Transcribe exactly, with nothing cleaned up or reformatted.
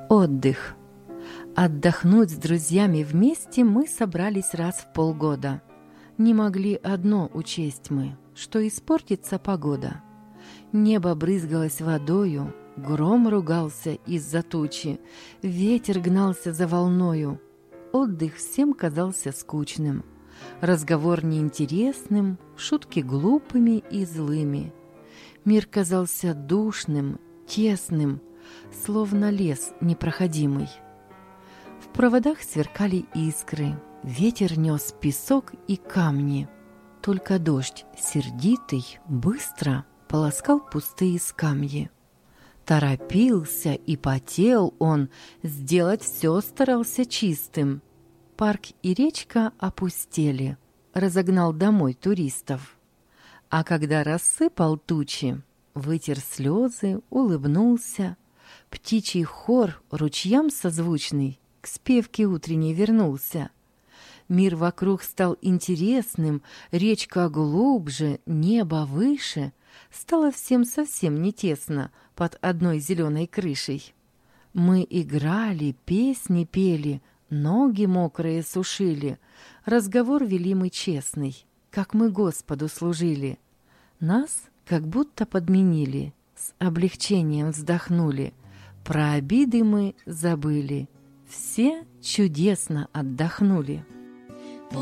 Отдых. Отдохнуть с друзьями вместе мы собрались раз в полгода. Не могли одно учесть мы, что испортится погода. Небо брызгалось водою, гром ругался из-за тучи, ветер гнался за волною. Отдых всем казался скучным, разговор неинтересным, шутки глупыми и злыми. Мир казался душным, тесным, словно лес непроходимый. В проводах сверкали искры, ветер нес песок и камни. Только дождь, сердитый, быстро полоскал пустые скамьи. Торопился и потел он, сделать все старался чистым. Парк и речка опустели, разогнал домой туристов. А когда рассыпал тучи, вытер слезы, улыбнулся, птичий хор, ручьям созвучный, к спевке утренней вернулся. Мир вокруг стал интересным, речка глубже, небо выше, стало всем совсем не тесно под одной зеленой крышей. Мы играли, песни пели, ноги мокрые сушили, разговор вели мы честный, как мы Господу служили. Нас как будто подменили, с облегчением вздохнули, про обиды мы забыли, все чудесно отдохнули.